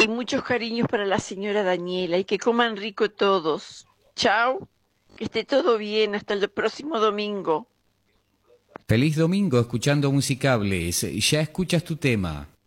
Y muchos cariños para la señora Daniela y que coman rico todos. Chao, que esté todo bien hasta el próximo domingo. Feliz domingo escuchando Musicables. Ya escuchas tu tema.